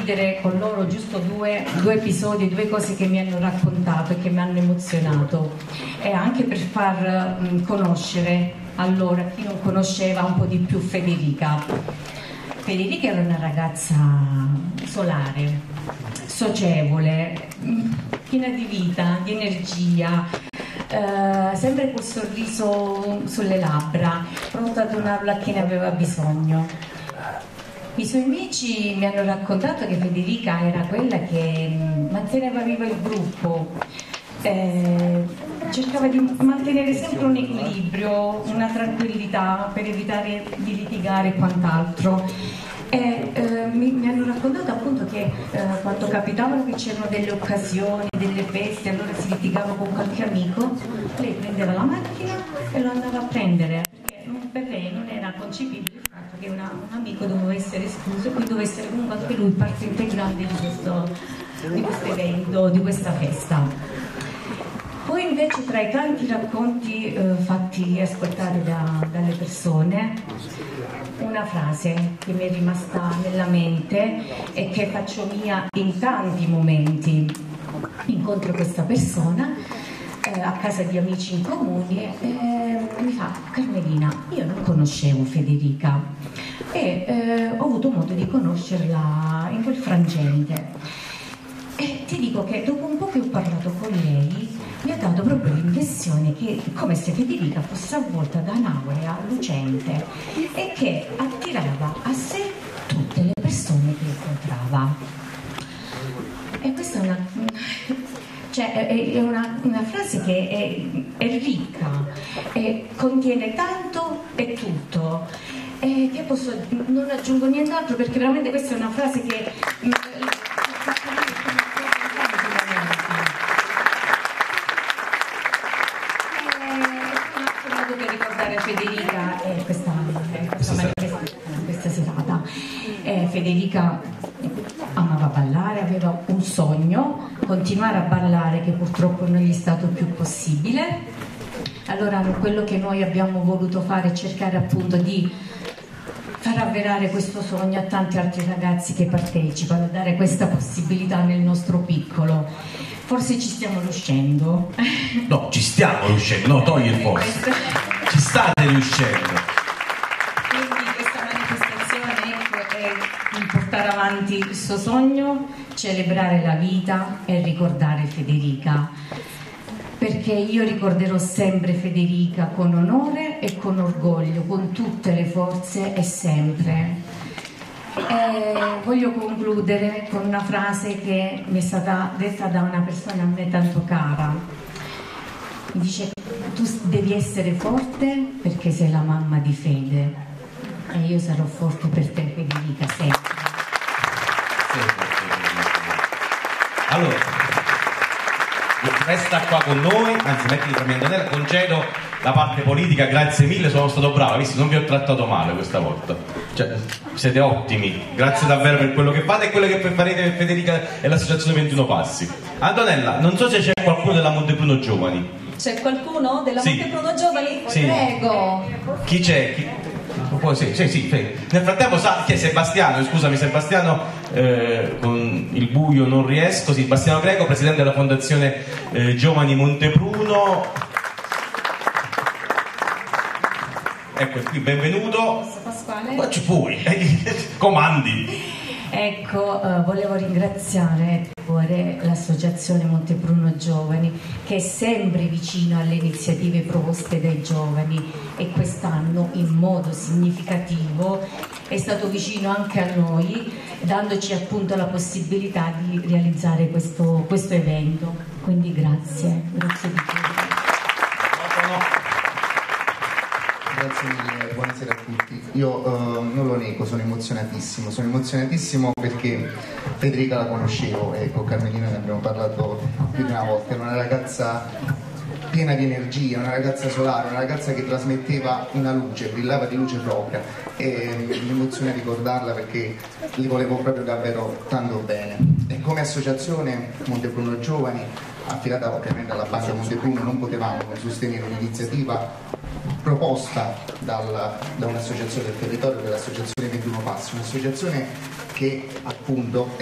condividere con loro giusto due episodi, due cose che mi hanno raccontato e che mi hanno emozionato, e anche per far conoscere allora chi non conosceva un po' di più Federica. Federica era una ragazza solare, socievole, piena di vita, di energia, sempre col sorriso sulle labbra, pronta a donarlo a chi ne aveva bisogno. I suoi amici mi hanno raccontato che Federica era quella che manteneva vivo il gruppo, cercava di mantenere sempre un equilibrio, una tranquillità per evitare di litigare e quant'altro. Mi hanno raccontato appunto che quando capitavano che c'erano delle occasioni, delle feste, allora si litigava con qualche amico, lei prendeva la macchina e lo andava a prendere, perché per lei non era concepibile il fatto che un amico doveva essere escluso e quindi doveva essere comunque anche lui parte integrante di questo evento, di questa festa. Poi invece tra i tanti racconti fatti ascoltare dalle persone, una frase che mi è rimasta nella mente e che faccio mia in tanti momenti. Incontro questa persona a casa di amici in comune e mi fa: Carmelina, io non conoscevo Federica e ho avuto modo di conoscerla in quel frangente. E ti dico che dopo un po' che ho parlato con lei mi ha dato proprio l'impressione che come se Federica fosse avvolta da un'aurea lucente e che attirava a sé tutte le persone che incontrava. E questa è una frase che è ricca, contiene tanto e tutto. E che non aggiungo nient'altro, perché veramente questa è una frase che Federica questa serata. Federica amava ballare, aveva un sogno, continuare a ballare, che purtroppo non gli è stato più possibile. Allora quello che noi abbiamo voluto fare è cercare appunto di far avverare questo sogno a tanti altri ragazzi che partecipano, dare questa possibilità nel nostro piccolo. Forse ci stiamo riuscendo. No, ci stiamo riuscendo, no, togli il forse. Ci state riuscendo. Quindi questa manifestazione è portare avanti il suo sogno, celebrare la vita e ricordare Federica. Perché io ricorderò sempre Federica con onore e con orgoglio, con tutte le forze e sempre. Voglio concludere con una frase che mi è stata detta da una persona a me tanto cara. Mi dice: tu devi essere forte perché sei la mamma di Fede, e io sarò forte per te, Federica, sempre. Allora, resta qua con noi, anzi mettiti tra me e Antonella, concedo la parte politica, grazie mille, sono stato bravo, visto, non vi ho trattato male questa volta, cioè siete ottimi, grazie davvero per quello che fate e quello che farete per Federica e l'associazione 21 Passi. Antonella, non so se c'è qualcuno della Montepruno Giovani. C'è qualcuno della Montepruno Giovani? Sì. Prego. Chi c'è? Sì. Nel frattempo sa chi è Sebastiano, scusami Sebastiano, con il buio non riesco, sì, Sebastiano Greco, presidente della Fondazione Giovani Montepruno. Ecco qui, benvenuto. Pasquale. Ma ci puoi, comandi. Ecco, volevo ringraziare l'associazione Montepruno Giovani, che è sempre vicino alle iniziative proposte dai giovani, e quest'anno in modo significativo è stato vicino anche a noi, dandoci appunto la possibilità di realizzare questo evento. Quindi grazie di tutto. Grazie mille, buonasera a tutti. Io non lo nego, sono emozionatissimo perché Federica la conoscevo e con Carmelina ne abbiamo parlato più di una volta. Era una ragazza piena di energia, una ragazza solare, una ragazza che trasmetteva una luce, brillava di luce propria, e mi emoziona ricordarla perché li volevo proprio davvero tanto bene. E come associazione Montepruno Giovani, affidata ovviamente alla Banca Montepruno, non potevamo sostenere un'iniziativa proposta da un'associazione del territorio, dell'associazione 21 Passi, un'associazione che appunto